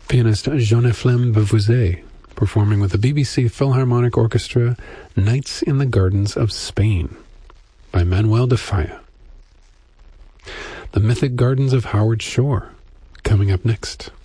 Pianist Jean-Ephlem Beauvoiset, performing with the BBC Philharmonic Orchestra, Nights in the Gardens of Spain, by Manuel de Falla. The Mythic Gardens of Howard Shore, coming up next.